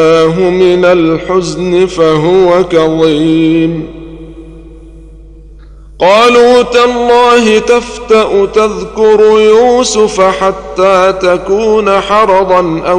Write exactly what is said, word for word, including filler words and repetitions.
من الحزن فهو كظيم قالوا تالله تفتأ تذكر يوسف حتى تكون حرضا أو